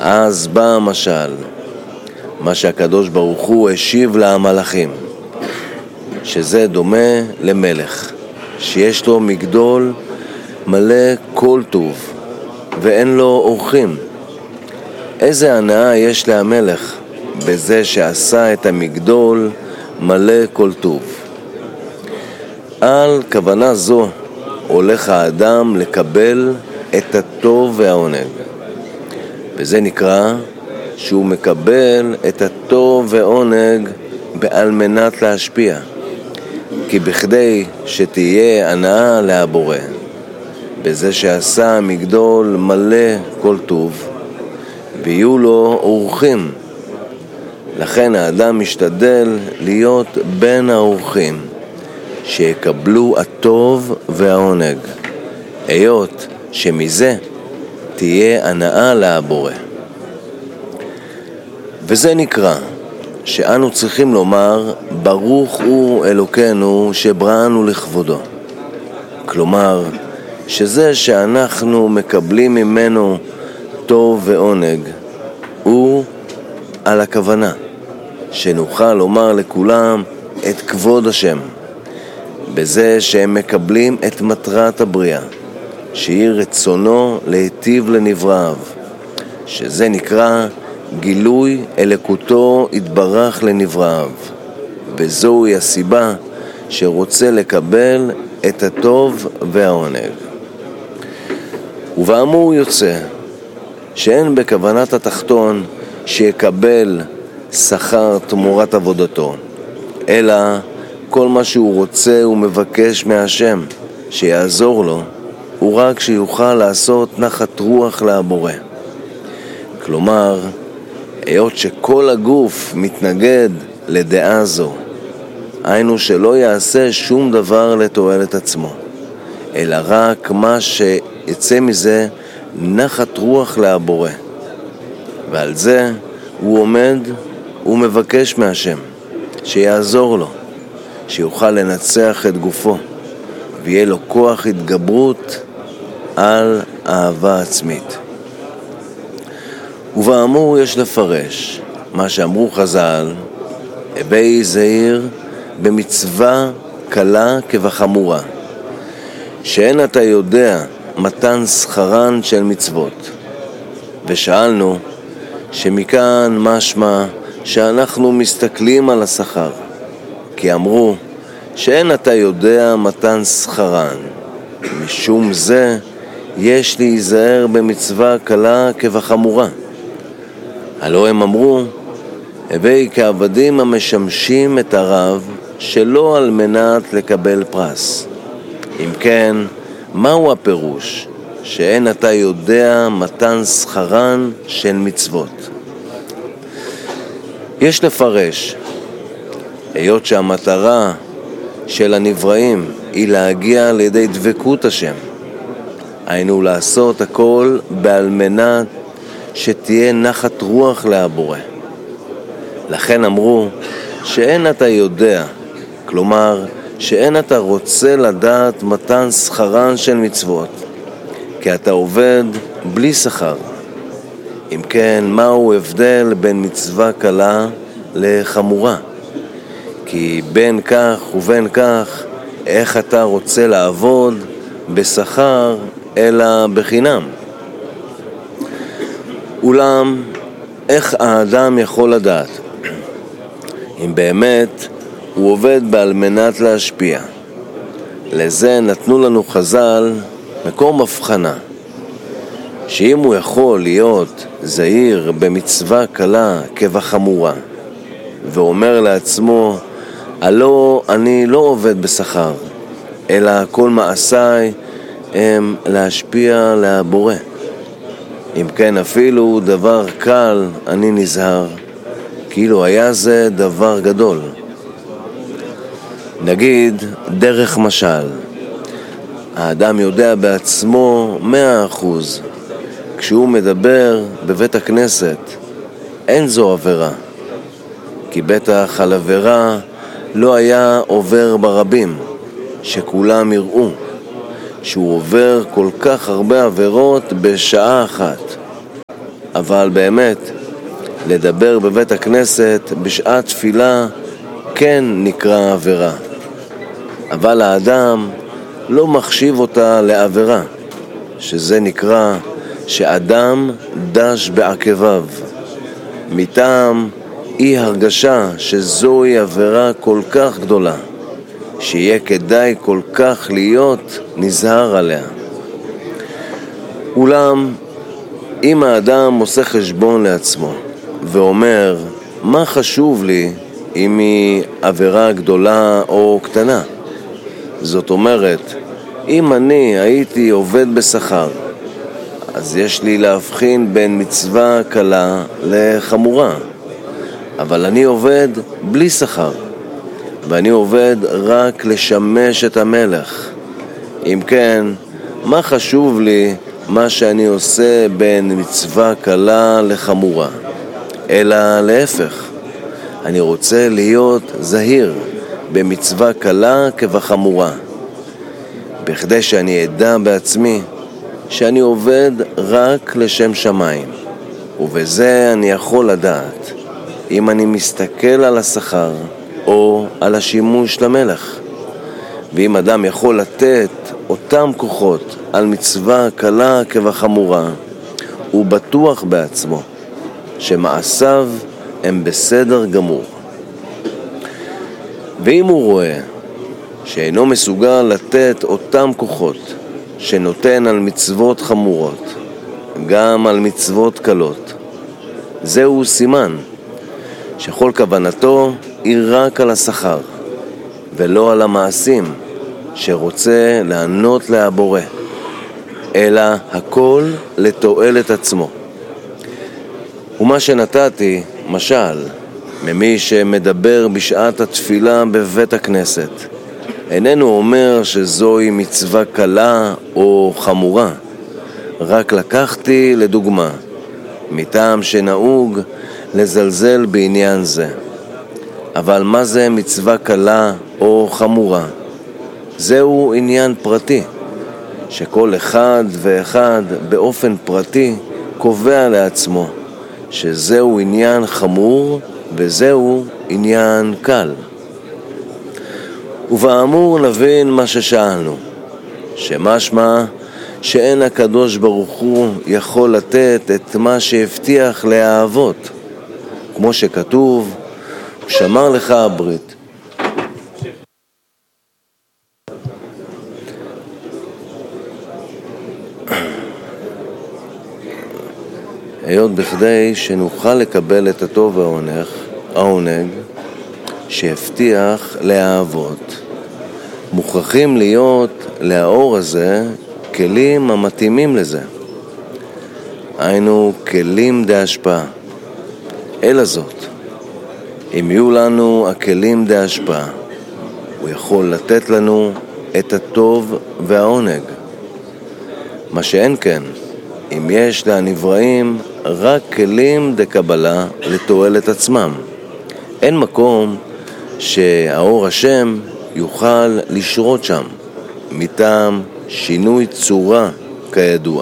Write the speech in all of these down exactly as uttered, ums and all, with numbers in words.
אז בא המשל, מה שהקדוש ברוך הוא השיב למלאכים, שזה דומה למלך, שיש לו מגדול מלא כל טוב, ואין לו אורחים. איזה הנאה יש להמלך בזה שעשה את המגדול מלא כל טוב. על כוונה זו הולך האדם לקבל את הטוב והעונג, וזה נקרא שהוא מקבל את הטוב והעונג על מנת להשפיע, כי בכדי שתהיה הנאה להבורא בזה שעשה מגדול מלא כל טוב ויהיו לו אורחים. לכן האדם משתדל להיות בין האורחים שיקבלו הטוב והעונג, היות שמזה תהיה הנאה להבורא. וזה נקרא שאנו צריכים לומר ברוך הוא אלוקינו שבראנו לכבודו. כלומר שזה שאנחנו מקבלים ממנו טוב ועונג הוא על הכוונה שנוכל לומר לכולם את כבוד השם, בזה שהם מקבלים את מטרת הבריאה, שהיא רצונו להיטיב לנבראיו, שזה נקרא גילוי אלוקותו יתברך לנבראיו, וזוהי הסיבה שרוצה לקבל את הטוב והעונג. ובאמור יוצא שאין בכוונת התחתון שיקבל שכר תמורת עבודתו, אלא כל מה שהוא רוצה ומבקש מהשם שיעזור לו הוא רק שיוכל לעשות נחת רוח להבורא. כלומר, היות שכל הגוף מתנגד לדעה זו, היינו שלא יעשה שום דבר לתועלת עצמו, אלא רק מה שיצא מזה נחת רוח להבורא, ועל זה הוא עומד ומבקש מהשם שיעזור לו, שיוכל לנצח את גופו ויהיה לו כוח התגברות על אהבה עצמית. ובאמור יש לפרש מה שאמרו חז"ל, הווי זהיר במצווה קלה כבחמורה, שאין אתה יודע מתן שכרן של מצוות. ושאלנו שמכאן משמע שאנחנו מסתכלים על השכר, כי אמרו שאין אתה יודע מתן שכרן, משום זה יש להיזהר במצווה קלה כבחמורה. הלא הם אמרו הווי כעבדים המשמשים את הרב שלא על מנת לקבל פרס. אם כן, מהו הפירוש שאין אתה יודע מתן שכרן של מצוות? יש לפרש, היות שהמטרה של הנבראים היא להגיע לידי דבקות השם, היינו לעשות הכל בעל מנת שתהיה נחת רוח להבורא. לכן אמרו שאין אתה יודע, כלומר שאין אתה רוצה לדעת מתן שכרן של מצוות, כי אתה עובד בלי שכר. אם כן, מהו הבדל בין מצווה קלה לחמורה? כי בין כך ובין כך, איך אתה רוצה לעבוד בשכר אלא בחינם? אולם, איך האדם יכול לדעת אם באמת הוא עובד בעל מנת להשפיע? לזה נתנו לנו חז"ל מקום הבחנה, שאם הוא יכול להיות זהיר במצווה קלה כבחמורה ואומר לעצמו הלא אני לא עובד בשכר, אלא כל מעשיי הם להשפיע להבורא, אם כן אפילו דבר קל אני נזהר, כאילו היה זה דבר גדול. נגיד דרך משל, האדם יודע בעצמו מאה אחוז, כשהוא מדבר בבית הכנסת אין זו עבירה, כי בטח על עבירה לא היה עובר ברבים שכולם יראו שהוא עובר כל כך הרבה עבירות בשעה אחת. אבל באמת, לדבר בבית הכנסת בשעת תפילה כן נקרא עבירה. אבל האדם לא מחשיב אותה לעבירה, שזה נקרא שאדם דש בעקביו, מטעם אי הרגשה שזוהי עבירה כל כך גדולה, שיהיה כדאי כל כך להיות נזהר עליה. אולם, אם האדם עושה חשבון לעצמו ואומר, מה חשוב לי אם היא עבירה גדולה או קטנה? זאת אומרת, אם אני הייתי עובד בשכר, אז יש לי להבחין בין מצווה קלה לחמורה. אבל אני עובד בלי שכר, ואני עובד רק לשמש את המלך. אם כן, מה חשוב לי מה שאני עושה בין מצווה קלה לחמורה? אלא להפך, אני רוצה להיות זהיר במצווה קלה כבחמורה, בכדי שאני אדע בעצמי שאני עובד רק לשם שמיים, ובזה אני יכול לדעת אם אני מסתכל על השכר או על השימוש למלך. ואם אדם יכול לתת אותם כוחות על מצווה קלה כבחמורה, הוא בטוח בעצמו שמעשיו הם בסדר גמור. ואם הוא רואה שאינו מסוגל לתת אותם כוחות שנותן על מצוות חמורות, גם על מצוות קלות, זהו סימן שכל כוונתו היא רק על השכר, ולא על המעשים שרוצה לענות להבורא, אלא הכל לתועלת עצמו. ומה שנתתי, משל, ממי שמדבר בשעת התפילה בבית הכנסת, איננו אומר שזוהי מצווה קלה או חמורה, רק לקחתי לדוגמה, מטעם שנהוג לזלזל בעניין זה. אבל מה זה מצווה קלה או חמורה? זהו עניין פרטי, שכל אחד ואחד באופן פרטי קובע לעצמו שזהו עניין חמור וזהו עניין קל. ובאמור נבין מה ששאלנו, שמשמע שאין הקדוש ברוך הוא יכול לתת את מה שהבטיח לאהבות, כמו שכתוב, הוא שמר לך הברית. היות בכדי שנוכל לקבל את הטוב והעונג, העונג שהבטיח לאהבות, מוכרחים להיות לאור הזה כלים המתאימים לזה. היינו כלים דהשפעה. אלא זאת, אם יהיו לנו הכלים דהשפעה, הוא יכול לתת לנו את הטוב והעונג. מה שאין כן, אם יש לנבראים רק כלים דקבלה לתועלת עצמם, אין מקום שהאור השם יוכל לשרות שם, מטעם שינוי צורה כידוע.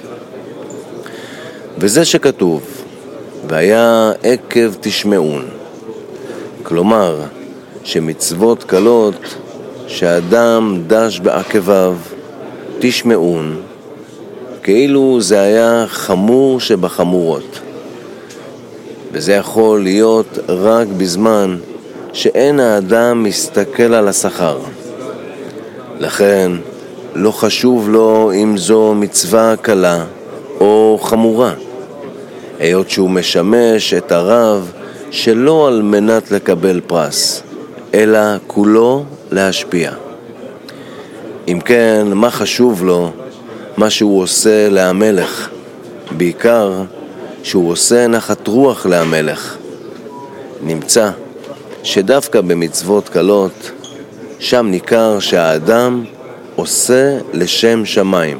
וזה שכתוב, והיה עקב תשמעון, כלומר שמצוות קלות שאדם דש בעקביו תשמעון, כאילו זה היה חמור שבחמורות. וזה יכול להיות רק בזמן שאין האדם מסתכל על השכר. לכן לא חשוב לו אם זו מצווה קלה או חמורה, היות שהוא משמש את הרב שלא על מנת לקבל פרס, אלא כולו להשפיע. אם כן, מה חשוב לו מה שהוא עושה להמלך? בעיקר שהוא עושה נחת רוח להמלך. נמצא שדווקא במצוות קלות, שם ניכר שהאדם עושה לשם שמיים.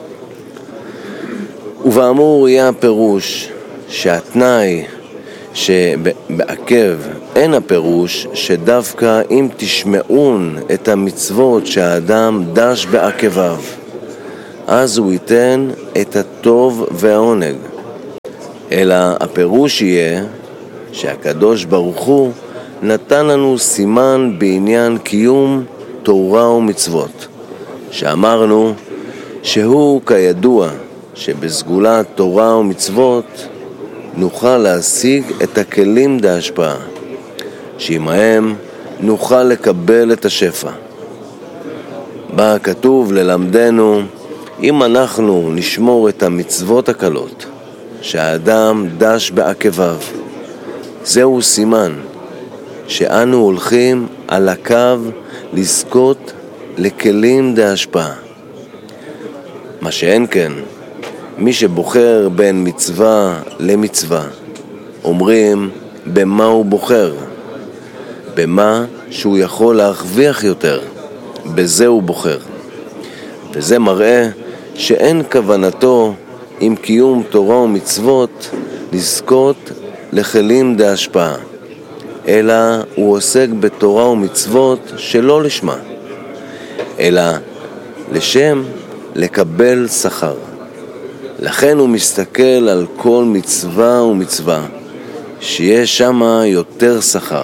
ובאמור יהיה הפירוש שהתנאי שבעקב אין הפירוש שדווקא אם תשמעון את המצוות שהאדם דש בעקביו, אז הוא ייתן את הטוב והעונג. אלא הפירוש יהיה שהקדוש ברוך הוא נתן לנו סימן בעניין קיום תורה ומצוות, שאמרנו שהוא כידוע שבסגולת תורה ומצוות נוכל להשיג את הכלים דהשפעה, שעמהם נוכל לקבל את השפע. בה כתוב ללמדנו, אם אנחנו נשמור את המצוות הקלות שהאדם דש בעקביו, זהו סימן שאנו הולכים על הקו לזכות לכלים דהשפעה. מה שאין כן, מי שבוחר בין מצווה למצווה, אומרים במה הוא בוחר, במה שהוא יכול להרוויח יותר, בזה הוא בוחר. וזה מראה שאין כוונתו עם קיום תורה ומצוות לזכות לכלים דהשפעה, אלא הוא עוסק בתורה ומצוות שלא לשמה, אלא לשם לקבל שכר. לכן הוא מסתכל על כל מצווה ומצווה שיש שם יותר שכר.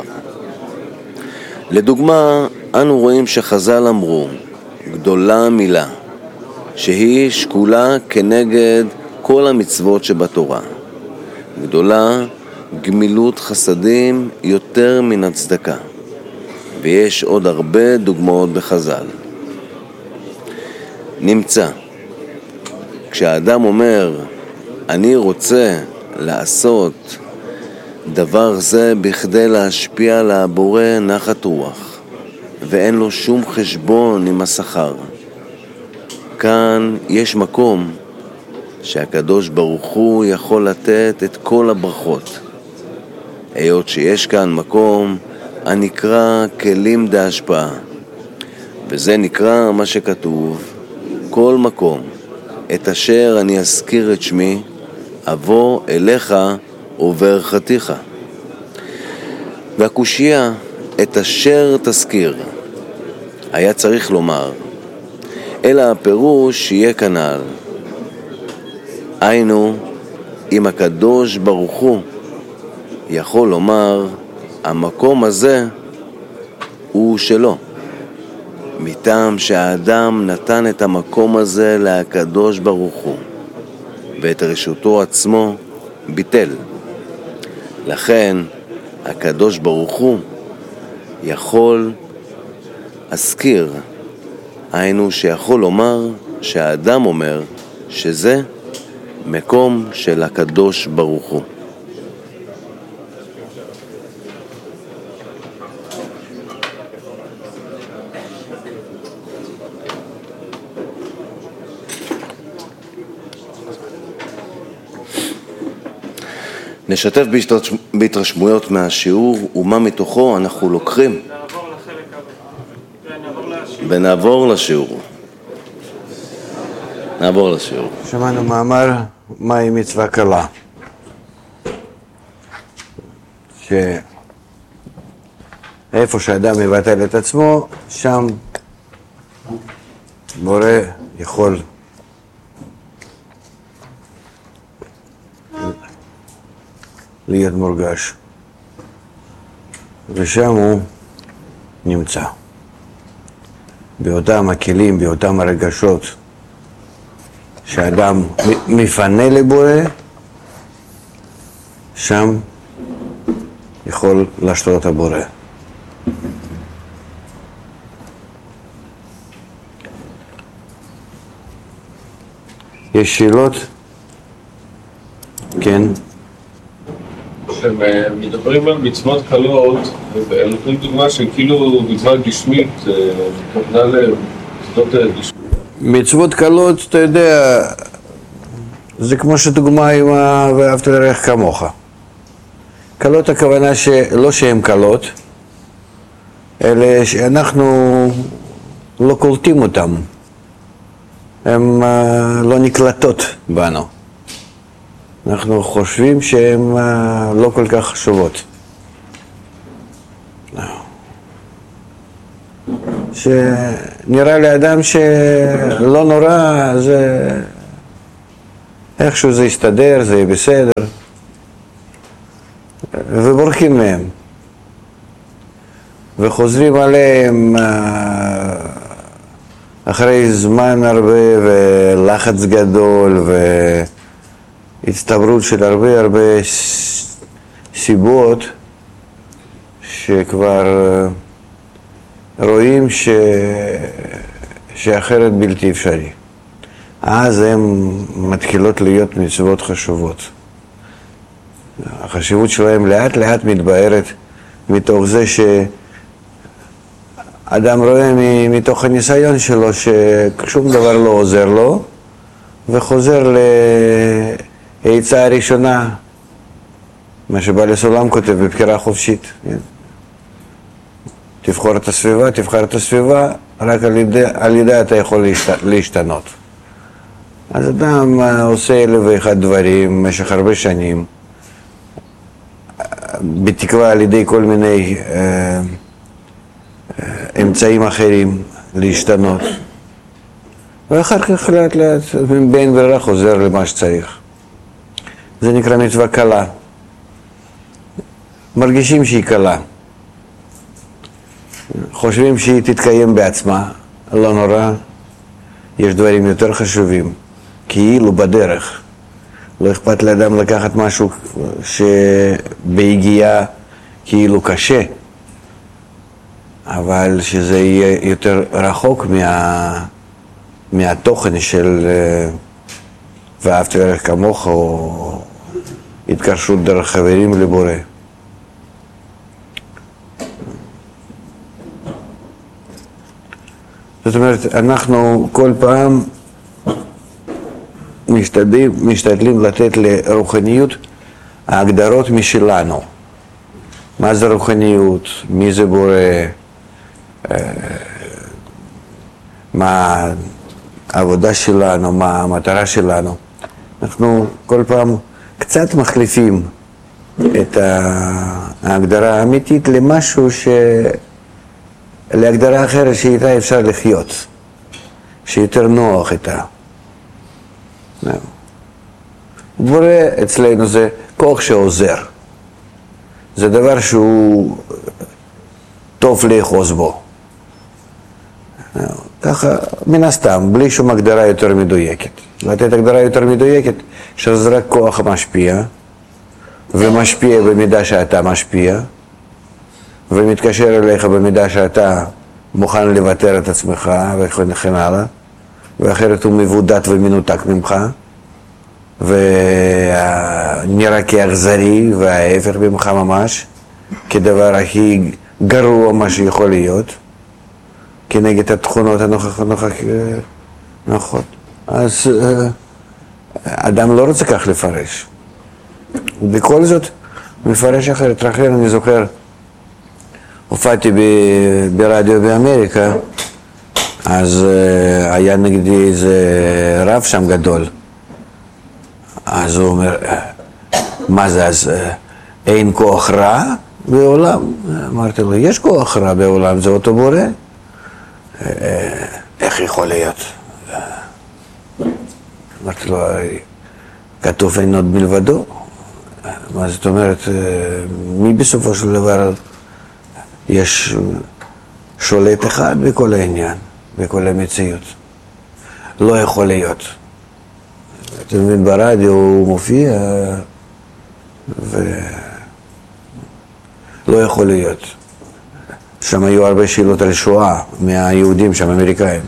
לדוגמה, אנו רואים שחז"ל אמרו גדולה מילה, שהיא שקולה כנגד כל המצוות שבתורה. גדולה גמילות חסדים יותר מן הצדקה, ויש עוד הרבה דוגמאות בחז"ל. נמצא, כשהאדם אומר אני רוצה לעשות דבר זה בכדי להשפיע על הבורא נחת רוח, ואין לו שום חשבון עם השכר, כאן יש מקום שהקדוש ברוך הוא יכול לתת את כל הברכות, היות שיש כאן מקום הנקרא כלים דהשפעה, וזה נקרא מה שכתוב, כל מקום את אשר אני אזכיר את שמי אבוא אליך וברכתיך. והקושיה את אשר תזכיר היה צריך לומר, אלא הפירוש שיהיה כנ"ל, היינו אם הקדוש ברוך הוא יכול לומר המקום הזה הוא שלו, מטעם שהאדם נתן את המקום הזה לקדוש ברוך הוא ואת רשותו עצמו ביטל. לכן הקדוש ברוך הוא יכול להזכיר, היינו שיכול לומר שהאדם אומר שזה מקום של הקדוש ברוך הוא. נשתף בהתרשמויות מהשיעור ומה מתוכו אנחנו לוקחים. נעבור לחלק הבא. ונעבור לשיעור. נעבור לשיעור. שמענו מאמר מהי מצווה קלה. שאיפה שאדם מבטל את עצמו, שם בורא יכול להיות מורגש, ושם הוא נמצא באותם הכלים, באותם הרגשות שאדם מפנה לבורא, שם יכול לשלוט הבורא. יש שאלות? כן. כשמדברים על מצוות קלות, נותנים דוגמה שכאילו מצווה גשמית, כוונה למצוות גשמית. מצוות קלות, אתה יודע, זה כמו שדוגמה עם ואהבת לרעך כמוך. קלות הכוונה שלא שהן קלות, אלא שאנחנו לא קולטים אותן. הן לא נקלטות בנו. אנחנו חושבים שהן לא כל כך חשובות. שנראה לאדם שלא נורא, זה איכשהו זה יסתדר, זה יהיה בסדר. ובורחים מהם. וחוזרים עליהם אחרי זמן הרבה ולחץ גדול והצטברות של הרבה הרבה סיבות שכבר רואים ש... שאחרת בלתי אפשרי. אז הן מתחילות להיות מצוות חשובות. החשיבות שלהם לאט לאט מתבהרת מתוך זה שאדם רואה מתוך הניסיון שלו ששום דבר לא עוזר לו, וחוזר לעצה הראשונה, מה שבעל הסולם כותב בבחירה חופשית. תבחור את הסביבה, תבחר את הסביבה, רק על ידי, על ידי אתה יכול להשת, להשתנות. אז אדם עושה אלף ואחד דברים במשך הרבה שנים, בתקווה על ידי כל מיני אה, אה, אמצעים אחרים להשתנות. ואחר כך לאט לאט בין ברירה חוזר למה שצריך. זה נקרא מצווה קלה. מרגישים שהיא קלה. חושבים שהיא תתקיים בעצמה, לא נורא. יש דברים יותר חשובים, כאילו בדרך. לא אכפת לאדם לקחת משהו שבהגיעה כאילו קשה, אבל שזה יהיה יותר רחוק מה, מהתוכן של ואהבת לרעך כמוך, או התקשרות דרך חברים לבורא. זאת אומרת, אנחנו כל פעם משתדלים, משתדלים לתת לרוחניות ההגדרות משלנו. מה זה רוחניות? מי זה בורא? מה העבודה שלנו? מה המטרה שלנו? אנחנו כל פעם קצת מחליפים את ההגדרה האמיתית למשהו ש... להגדרה אחרת שאיתה אפשר לחיות, שיותר נוח איתה. בורא אצלנו זה כוח שעוזר. זה דבר שהוא טוב לאחוז בו. ככה, מן הסתם, בלי שום הגדרה יותר מדויקת. לתת הגדרה יותר מדויקת, שזה רק כוח משפיע, ומשפיע במידה שאתה משפיע, ומתקשר אליך במידה שאתה מוכן לוותר את עצמך וכן הלאה, ואחרת הוא מבודד ומנותק ממך, ונראה כאכזרי וההפך ממך ממש, כדבר הכי גרוע מה שיכול להיות, כנגד התכונות הנוכחות. אז אדם לא רוצה כך לפרש. ובכל זאת מפרש אחרת. לכן אני זוכר, הופעתי ברדיו באמריקה, אז היה נגדי איזה רב שם גדול. אז הוא אומר, מה זה, אז אין כוח רע בעולם? אמרתי לו, יש כוח רע בעולם, זה אותו בורא. איך יכול להיות? אמרתי לו, כתוב אין עוד מלבדו. מה זאת אומרת, מי בסופו של דבר יש שולט אחד בכל העניין, בכל המציאות. לא יכול להיות. אתה מבין, ברדיו הוא מופיע ולא יכול להיות. שם היו הרבה שאלות על שואה מהיהודים שם, אמריקאים.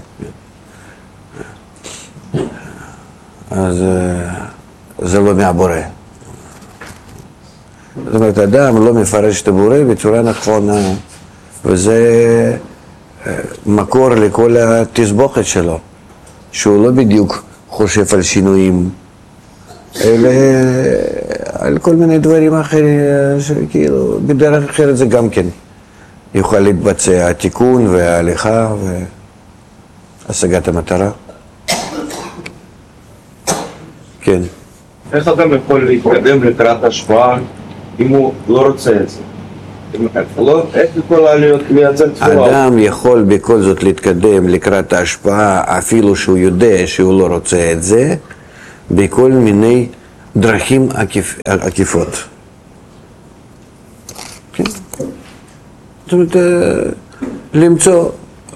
אז זה לא מהבורא. זאת אומרת, אדם לא מפרש את הבורא בצורה נכונה, וזה מקור לכל התסבוכת שלו, שהוא לא בדיוק חושב על שינויים, אלא על כל מיני דברים אחרים, שכאילו בדרך אחרת זה גם כן יוכל להתבצע, התיקון וההליכה והשגת המטרה. כן. איך אדם יכול להתקדם לקראת השפעה אם הוא לא רוצה את זה? איך יכול לייצר תשובה? אדם יכול בכל זאת להתקדם לקראת ההשפעה אפילו שהוא יודע שהוא לא רוצה את זה, בכל מיני דרכים עקיפ, עקיפות. זאת אומרת, למצוא,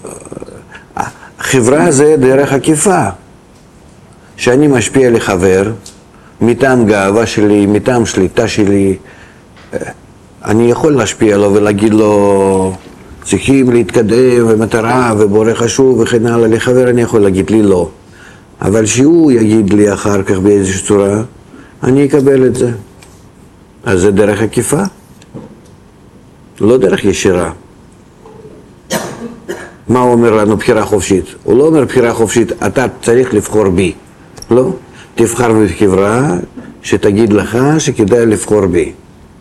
חברה זה דרך עקיפה, שאני משפיע לחבר, מטעם גאווה שלי, מטעם שליטה שלי, אני יכול להשפיע לו ולהגיד לו, צריכים להתקדם ומטרה ובורא חשוב וכן הלאה, לחבר אני יכול להגיד לי לא. אבל שהוא יגיד לי אחר כך באיזושהי צורה, אני אקבל את זה. אז זה דרך עקיפה, לא דרך ישירה. מה הוא אומר לנו בחירה חופשית? הוא לא אומר בחירה חופשית, אתה צריך לבחור בי. לא, תבחר בחברה שתגיד לך שכדאי לבחור בי.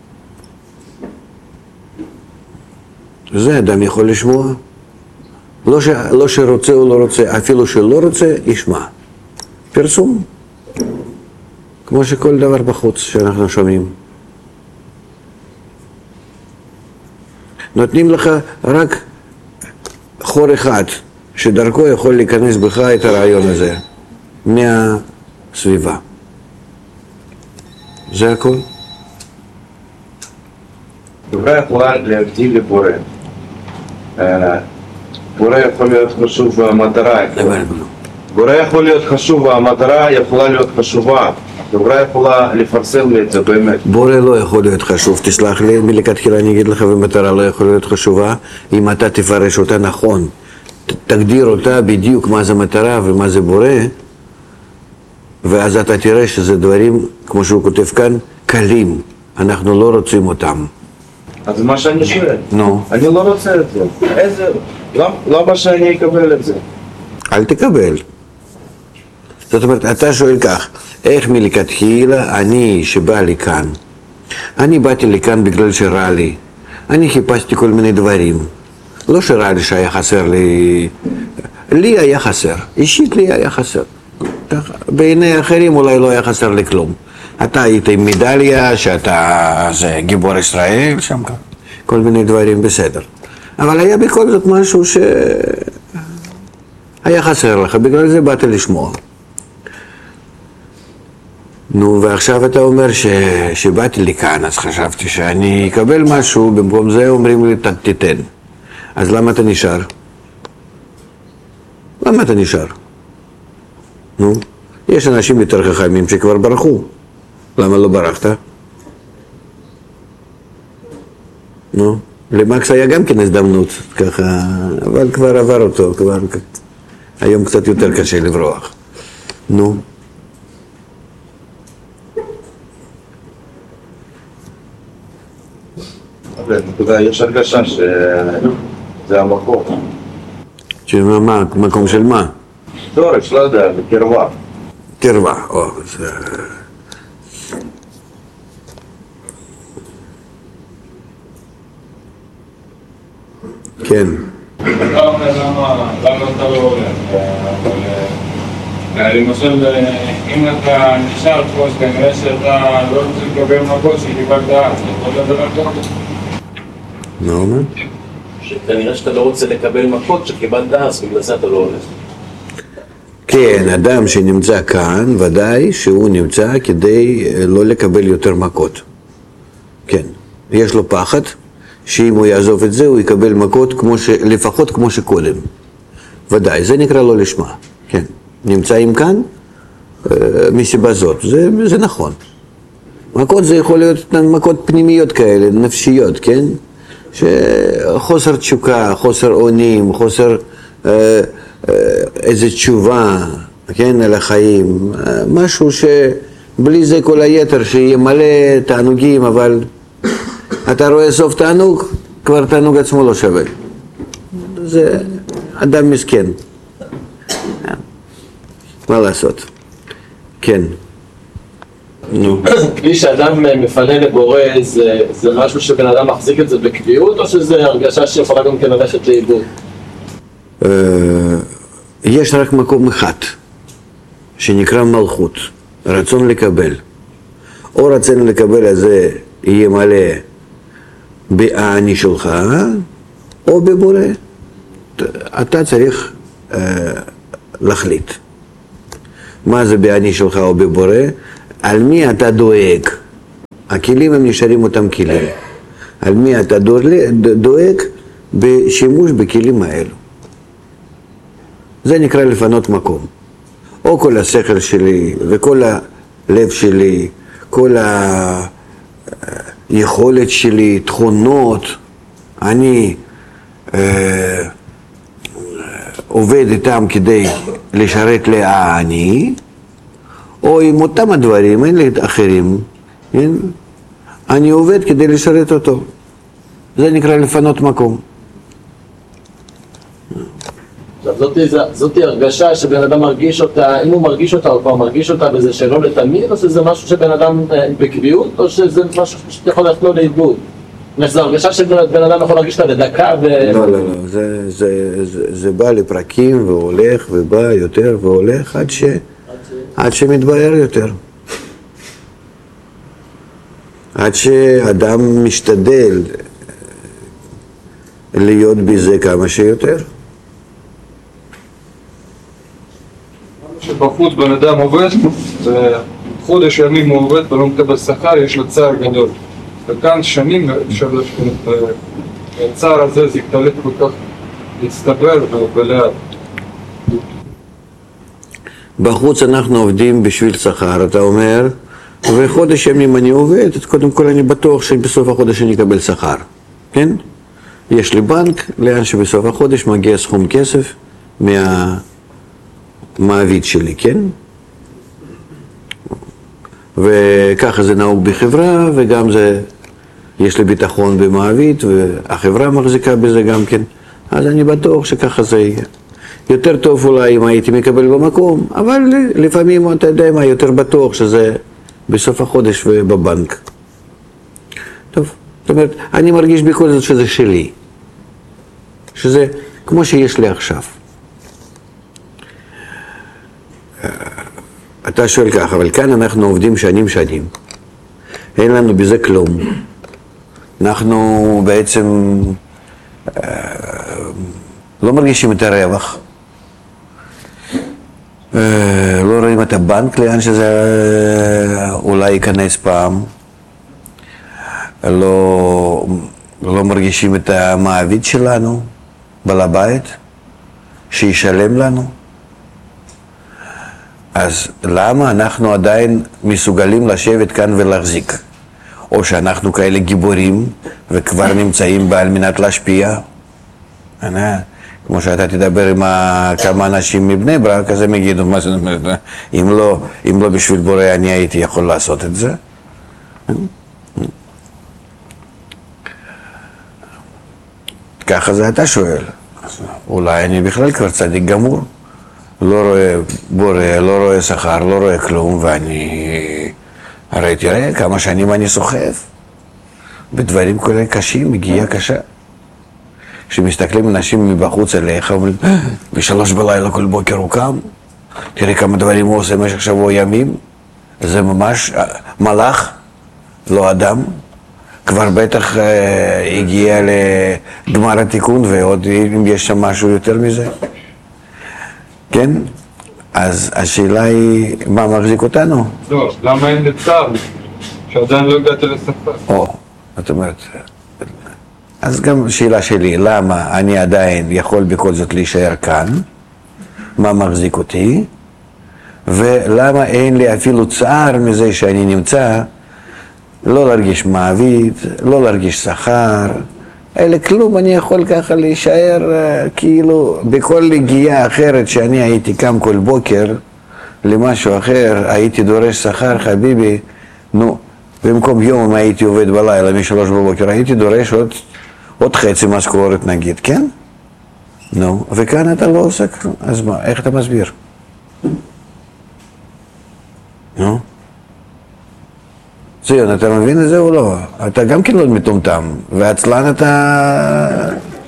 זה אדם יכול לשמוע. לא, ש... לא שרוצה או לא רוצה, אפילו שלא רוצה, ישמע. פרסום. כמו שכל דבר בחוץ שאנחנו שומעים. נותנים לך רק חור אחד, שדרכו יכול להיכנס בך את הרעיון הזה, מהסביבה. זה הכל. חברה יכולה להבדיל לבורא. בורא יכול להיות חשוב והמטרה. בורא יכול להיות חשוב והמטרה יכולה להיות חשובה. חברה יכולה לפרסם לי את זה באמת. בורא לא יכול להיות חשוב, תסלח לי, מלכתחילה אני אגיד לך, ומטרה לא יכול להיות חשובה, אם אתה תפרש אותה נכון. תגדיר אותה בדיוק מה זה מטרה ומה זה בורא, ואז אתה תראה שזה דברים, כמו שהוא כותב כאן, קלים. אנחנו לא רוצים אותם. אז מה שאני שואל, נו. אני לא רוצה את זה. איזה, למה שאני אקבל את זה? אל תקבל. זאת אומרת, אתה שואל כך, איך מלכתחילה אני שבא לי כאן? אני באתי לכאן בגלל שרע לי. אני חיפשתי כל מיני דברים. לא שרע לי שהיה חסר לי, לי היה חסר, אישית לי היה חסר. בעיני אחרים אולי לא היה חסר לי כלום. אתה היית עם מדליה, שאתה זה גיבור ישראל, שם כאן. כל מיני דברים בסדר. אבל היה בכל זאת משהו שהיה חסר לך, בגלל זה באת לשמוע. נו, ועכשיו אתה אומר ש... שבאתי לכאן, אז חשבתי שאני אקבל משהו, במקום זה אומרים לי, תתן. אז למה אתה נשאר? למה אתה נשאר? נו, יש אנשים יותר חכמים שכבר ברחו. למה לא ברחת? נו, למקס היה גם כן הזדמנות, ככה, אבל כבר עבר אותו, כבר היום קצת יותר קשה לברוח. נו. יש הרגשה שזה המקום. שמה, מה? מקום של מה? שורש, לא יודע, קרבה. קרבה, או, זה... כן. אתה אומר למה אתה לא הולך, אבל למשל, אם אתה נשאר פה, כנראה שאתה לא רוצה לקבל מכות שקיבלת אז, אתה יכול לדבר ככה? מה אומר? שכנראה שאתה לא רוצה לקבל מכות שקיבלת אז, בגלל זה אתה לא הולך. כן, אדם שנמצא כאן, ודאי שהוא נמצא כדי לא לקבל יותר מכות. כן, יש לו פחד שאם הוא יעזוב את זה, הוא יקבל מכות כמו ש... לפחות כמו שקודם. ודאי, זה נקרא לא לשמה. כן, נמצאים כאן מסיבה זאת, זה, זה נכון. מכות זה יכול להיות מכות פנימיות כאלה, נפשיות, כן? שחוסר תשוקה, חוסר אונים, חוסר אה, אה, איזו תשובה, כן, על החיים, משהו שבלי זה כל היתר שיהיה מלא תענוגים, אבל אתה רואה סוף תענוג, כבר תענוג עצמו לא שווה. זה אדם מסכן. מה לעשות? כן. נו. כלי שאדם מפנה לבורא, זה, זה משהו שבן אדם מחזיק את זה בקביעות, או שזה הרגשה שיכולה גם כן ללכת לאיבוד? יש רק מקום אחד, שנקרא מלכות, רצון לקבל. או רצון לקבל הזה יהיה מלא באני שלך, או בבורא. אתה צריך להחליט. מה זה באני שלך או בבורא? על מי אתה דואג? הכלים הם נשארים אותם כלים. על מי אתה דואג? בשימוש בכלים האלו. זה נקרא לפנות מקום. או כל השכל שלי וכל הלב שלי, כל היכולת שלי, תכונות, אני אה, עובד איתם כדי לשרת לאני, או עם אותם הדברים, אין לי אחרים, כן? אני עובד כדי לשרת אותו. זה נקרא לפנות מקום. זאת, זאת הרגשה שבן אדם מרגיש אותה, אם הוא מרגיש אותה, הוא כבר מרגיש אותה בזה שלא לתמיד, או שזה משהו שבן אדם בקביעות, או שזה משהו שיכול ללכת לו לאיבוד? זו הרגשה שבן אדם יכול להרגיש אותה לדקה ו... לא, לא, לא, זה, זה, זה, זה בא לפרקים והולך ובא יותר והולך עד, ש, עד שמתבהר יותר. עד שאדם משתדל להיות בזה כמה שיותר. שבחוץ בן אדם עובד, וחודש ימים הוא עובד ולא מקבל שכר, יש לו צער גדול. וכאן שנים הצער הזה זה יתהלך כל כך להצטבר ולאט. בחוץ אנחנו עובדים בשביל שכר, אתה אומר, וחודש ימים אני עובד, קודם כל אני בטוח שבסוף החודש אני אקבל שכר, כן? יש לי בנק, לאן שבסוף החודש מגיע סכום כסף מהמעביד שלי, כן? וככה זה נהוג בחברה, וגם זה, יש לי ביטחון במעביד, והחברה מחזיקה בזה גם כן, אז אני בטוח שככה זה יהיה. יותר טוב אולי אם הייתי מקבל במקום, אבל לפעמים אתה יודע מה, יותר בטוח שזה בסוף החודש ובבנק. טוב, זאת אומרת, אני מרגיש בכל זאת שזה שלי. שזה כמו שיש לי עכשיו. אתה שואל ככה, אבל כאן אנחנו עובדים שנים שנים. אין לנו בזה כלום. אנחנו בעצם לא מרגישים את הרווח. לא רואים את הבנק לאן שזה אולי ייכנס פעם. לא, לא מרגישים את המעביד שלנו, בעל הבית, שישלם לנו. אז למה אנחנו עדיין מסוגלים לשבת כאן ולהחזיק? או שאנחנו כאלה גיבורים וכבר נמצאים בה על מנת להשפיע? כמו שאתה תדבר עם כמה אנשים מבני ברק, אז הם יגידו, מה זאת אומרת, אם לא, אם לא בשביל בורא אני הייתי יכול לעשות את זה. ככה זה אתה שואל. אולי אני בכלל כבר צדיק גמור. לא רואה בורא, לא רואה שכר, לא רואה כלום, ואני... הרי תראה כמה שנים אני סוחב. בדברים כאלה קשים, מגיעה קשה. כשמסתכלים אנשים מבחוץ אליך, אומרים, בשלוש בלילה כל בוקר הוא קם, תראה כמה דברים הוא עושה במשך שבוע ימים, זה ממש מלאך, לא אדם, כבר בטח אה, הגיע לגמר התיקון, ועוד אם יש שם משהו יותר מזה. כן? אז השאלה היא, מה מחזיק אותנו? לא, למה אין לצער? שעדיין לא הגעת לשפה. או, זאת אומרת... אז גם שאלה שלי, למה אני עדיין יכול בכל זאת להישאר כאן? מה מחזיק אותי? ולמה אין לי אפילו צער מזה שאני נמצא, לא להרגיש מעביד, לא להרגיש שכר, אלא כלום, אני יכול ככה להישאר כאילו בכל הגיעה אחרת שאני הייתי קם כל בוקר למשהו אחר, הייתי דורש שכר, חביבי, נו, במקום יום אם הייתי עובד בלילה משלוש בבוקר, הייתי דורש עוד עוד חצי משכורת נגיד, כן? נו, וכאן אתה לא עושה כלום, אז מה, איך אתה מסביר? נו? ציון, אתה מבין את זה או לא? אתה גם כן לא מטומטם, ועצלן אתה...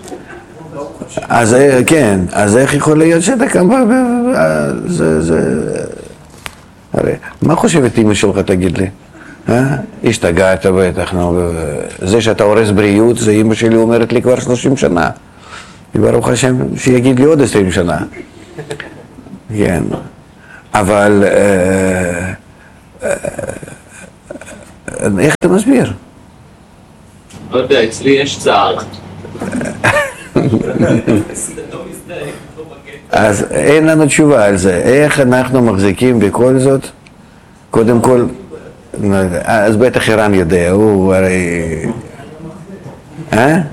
אז כן, אז איך יכול להיות שאתה קם... זה, זה... הרי, מה חושבת אמא שלך, תגיד לי? אה? השתגעת בטח, נו, זה שאתה הורס בריאות, זה אמא שלי אומרת לי כבר שלושים שנה. ברוך השם, שיגיד לי עוד עשרים שנה. כן, אבל אה, אה, איך אתה מסביר? לא יודע, אצלי יש צער. אז אין לנו תשובה על זה. איך אנחנו מחזיקים בכל זאת? קודם כל, אז בטח אירן יודע, הוא הרי... אה?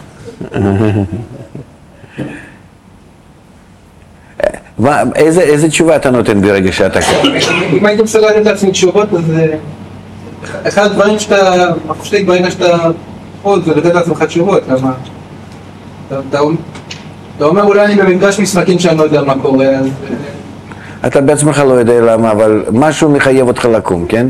איזה, איזה תשובה אתה נותן ברגע שאתה כאן? אם הייתי מסוגל לתת לעצמי תשובות, אז אחד הדברים שאתה מפשטיק ברגע שאתה עוד זה לתת לעצמך תשובות, למה? אתה אומר אולי אני במגרש משחקים שאני לא יודע מה קורה, אז... אתה בעצמך לא יודע למה, אבל משהו מחייב אותך לקום, כן?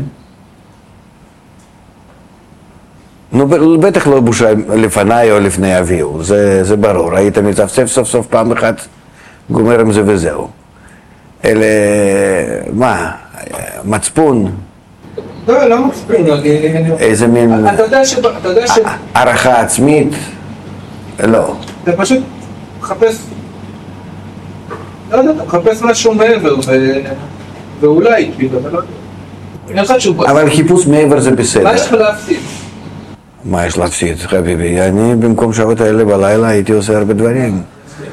נו, בטח לא בושה לפניי או לפני אביהו, זה, זה ברור. היית מצפצף סוף סוף פעם אחת, גומר עם זה וזהו. אלה, מה, מצפון? לא, לא מצפון. איזה מין... אתה יודע ש... אתה יודע ש... הערכה עצמית? לא. אתה פשוט מחפש... לא יודע, אתה מחפש משהו מעבר, ואולי, כאילו, אבל לא יודע. אין לך תשובה. אבל חיפוש מעבר זה בסדר. מה יש לך להפסיד? מה יש להפסיד, חביבי? אני במקום שעות האלה בלילה הייתי עושה הרבה דברים.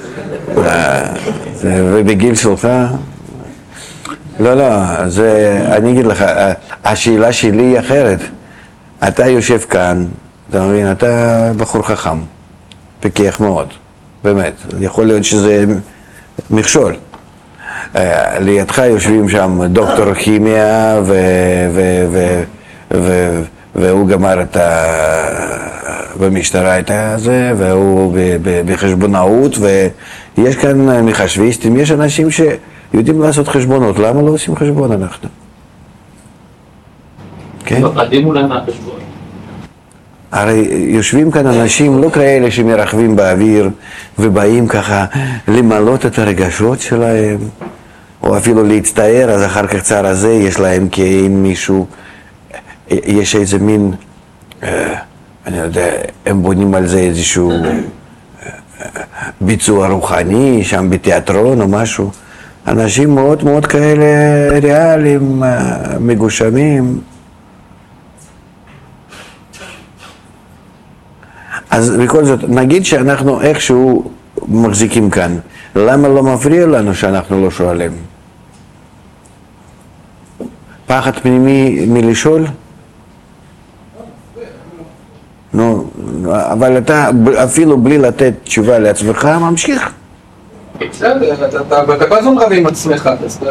ובגיל שלך... לא, לא, זה... אני אגיד לך, השאלה שלי היא אחרת. אתה יושב כאן, אתה מבין, אתה בחור חכם, פיקח מאוד, באמת. יכול להיות שזה מכשול. לידך יושבים שם דוקטור כימיה ו... ו... ו... ו... והוא גמר את ה... במשטרה את זה, והוא בחשבונאות, ויש כאן מחשביסטים, יש אנשים שיודעים לעשות חשבונות, למה לא עושים חשבון אנחנו? כן? מפחדים אולי מהחשבון. הרי יושבים כאן אנשים לא כאלה שמרחבים באוויר ובאים ככה למלות את הרגשות שלהם, או אפילו להצטער, אז אחר כך צער הזה יש להם כאין מישהו, יש איזה מין, אני לא יודע, הם בונים על זה איזשהו ביצוע רוחני, שם בתיאטרון או משהו. אנשים מאוד מאוד כאלה ריאליים, מגושמים. אז בכל זאת, נגיד שאנחנו איכשהו מחזיקים כאן, למה לא מפריע לנו שאנחנו לא שואלים? פחד פנימי מלשאול? נו, אבל אתה אפילו בלי לתת תשובה לעצמך ממשיך. בסדר, אתה כל הזמן רב עם עצמך, אז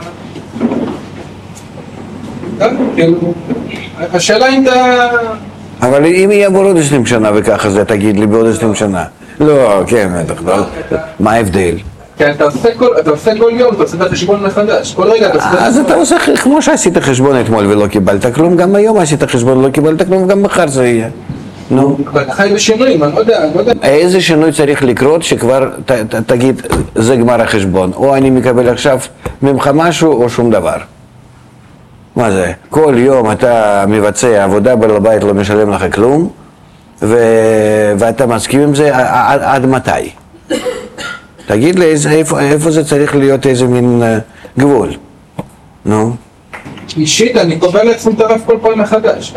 אתה... השאלה אם אתה... אבל אם יהיה בעוד עשרים שנה וככה זה תגיד לי בעוד עשרים שנה. לא, כן, מה ההבדל? כן, אתה עושה כל יום, אתה עושה את החשבון מחדש, כל רגע אתה עושה את החשבון. אז אתה עושה כמו שעשית חשבון אתמול ולא קיבלת כלום, גם היום עשית חשבון ולא קיבלת כלום, גם מחר זה יהיה. נו. אתה חי בשינויים, אני לא יודע, אני לא יודע. איזה שינוי צריך לקרות שכבר תגיד, זה גמר החשבון, או אני מקבל עכשיו ממך משהו או שום דבר. מה זה? כל יום אתה מבצע עבודה בעל הבית לא משלם לך כלום, ואתה מסכים עם זה עד מתי? תגיד לי איפה זה צריך להיות איזה מין גבול. נו. אישית, אני קובע לעצמי את הרף כל פעם מחדש.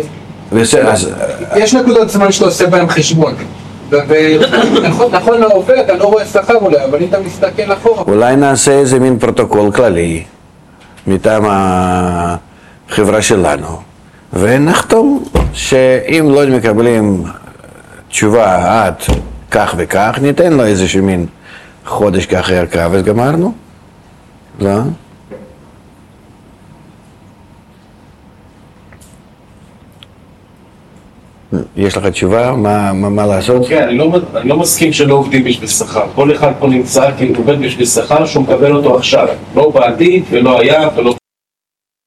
יש נקודות זמן שאתה עושה בהם חשבון. נכון לעובד, אתה לא רואה שכר אולי, אבל אם אתה מסתכל אחורה... אולי נעשה איזה מין פרוטוקול כללי מטעם החברה שלנו, ונחתום שאם לא מקבלים תשובה עד כך וכך, ניתן לו איזשהו מין חודש כך ירקה וגמרנו. לא? יש לך תשובה? מה, מה, מה לעשות? כן, אני לא, אני לא מסכים שלא עובדים בשביל שכר. כל אחד פה נמצא כי הוא עובד בשביל שכר שהוא מקבל אותו עכשיו. לא בעתיד ולא היה ולא...